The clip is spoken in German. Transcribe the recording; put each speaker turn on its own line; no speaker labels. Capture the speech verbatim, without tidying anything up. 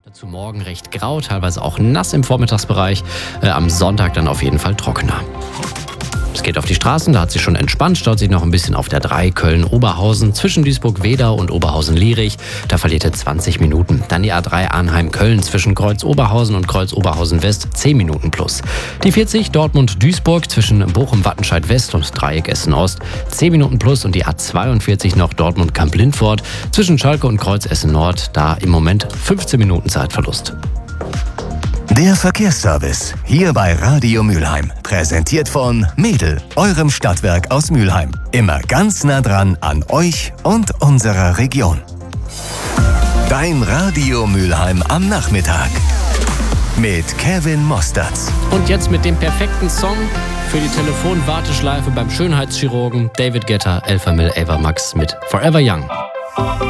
Dazu morgen recht grau, teilweise auch nass im Vormittagsbereich. Äh, am Sonntag dann auf jeden Fall trockener. Es geht auf die Straßen, da hat sich schon entspannt, staut sich noch ein bisschen auf der drei Köln-Oberhausen zwischen Duisburg-Wedau und Oberhausen-Lierich. Da verliert ihr zwanzig Minuten. Dann die A drei Arnheim-Köln zwischen Kreuz-Oberhausen und Kreuz-Oberhausen-West zehn Minuten plus. Die vierzig Dortmund-Duisburg zwischen Bochum-Wattenscheid-West und Dreieck Essen-Ost zehn Minuten plus. Und die A zweiundvierzig noch Dortmund-Kamp-Lindfort zwischen Schalke und Kreuz Essen-Nord. Da im Moment fünfzehn Minuten Zeitverlust.
Der Verkehrsservice hier bei Radio Mülheim. Präsentiert von Mädel, eurem Stadtwerk aus Mülheim. Immer ganz nah dran an euch und unserer Region. Dein Radio Mülheim am Nachmittag. Mit Kevin Mosterz.
Und jetzt mit dem perfekten Song für die Telefonwarteschleife beim Schönheitschirurgen David Guetta, Elfa Mil Ava Max mit Forever Young.